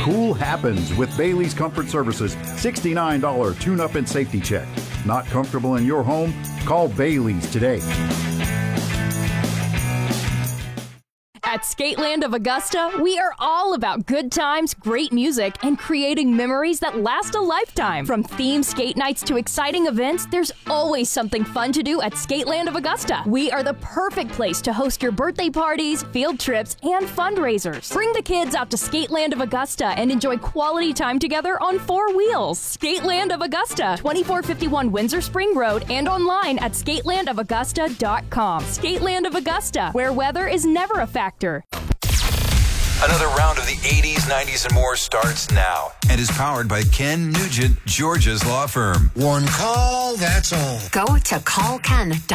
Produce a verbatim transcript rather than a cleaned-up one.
Cool happens with Bailey's Comfort Services sixty-nine dollars tune-up and safety check. Not comfortable in your home? Call Bailey's today. At Skateland of Augusta, we are all about good times, great music, and creating memories that last a lifetime. From themed skate nights to exciting events, there's always something fun to do at Skateland of Augusta. We are the perfect place to host your birthday parties, field trips, and fundraisers. Bring the kids out to Skateland of Augusta and enjoy quality time together on four wheels. Skateland of Augusta, twenty-four fifty-one Windsor Spring Road, and online at skateland of augusta dot com. Skateland of Augusta, where weather is never a factor. Another round of the eighties, nineties, and more starts now and is powered by Ken Nugent, Georgia's law firm. One call, that's all. Go to call ken dot com.